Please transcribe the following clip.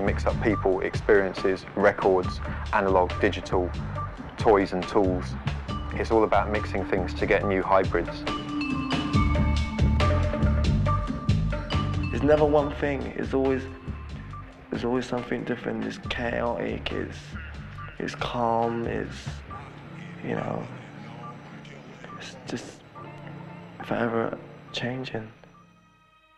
mix up people, experiences, records, analog, digital, toys and tools. It's all about mixing things to get new hybrids. It's never one thing. There's always something different. It's chaotic. It's calm. It's, you know, it's just forever changing.